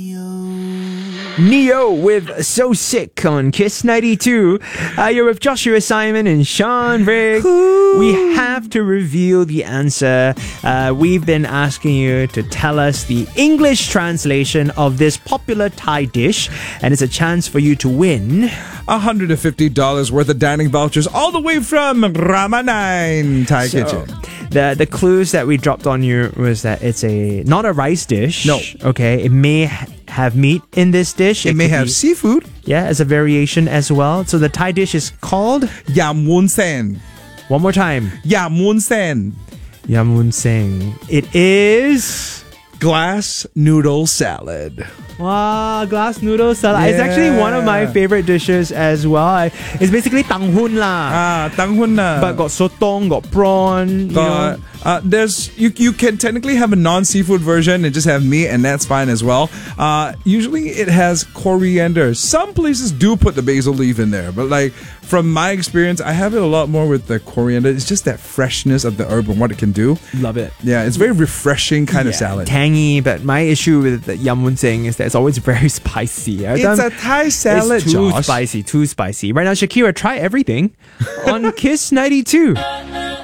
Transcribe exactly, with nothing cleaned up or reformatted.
Neo with So Sick on Kiss ninety-two. Uh, you're with Joshua Simon and Sean Rigg. We have to reveal the answer. Uh, we've been asking you to tell us the English translation of this popular Thai dish, and it's a chance for you to win one hundred fifty dollars worth of dining vouchers all the way from Rama nine Thai So, Kitchen. The the clues that we dropped on you was that it's a not a rice dish. No. Okay. It may ha- have meat in this dish. It may could have be- seafood. Yeah, as a variation as well. So the Thai dish is called, Yam Woon Sen. one more time, Yam Woon Sen. Yamun Seng. It is... Glass noodle salad. Wow, glass noodle salad. It's actually one of my Yeah. favorite dishes as well. I- It's basically tang hun lah. Ah, tang hun na. But got sotong, got prawn. You Got- know. uh, there's you you can technically have a non-seafood version and just have meat, and that's fine as well. Uh, usually it has coriander. Some places do put the basil leaf in there, but like from my experience, I have it a lot more with the coriander. It's just that freshness of the herb and what it can do. Love it. Yeah, it's very refreshing kind of Yeah, salad. tangy, but my issue with the yamun seng is that it's always very spicy. Every It's time- a Thai salad, It's too Josh. spicy, too spicy. Right now, Shakira, try everything on Kiss ninety-two.